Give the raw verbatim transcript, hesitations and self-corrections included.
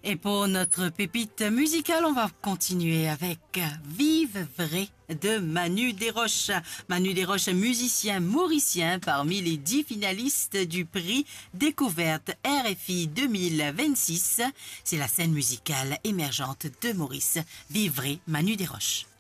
Et pour notre pépite musicale, on va continuer avec Vive Vrai de Manu Desroches. Manu Desroches, musicien mauricien parmi les dix finalistes du prix Découverte R F I deux mille vingt-six. C'est la scène musicale émergente de Maurice. Vive Vrai, Manu Desroches.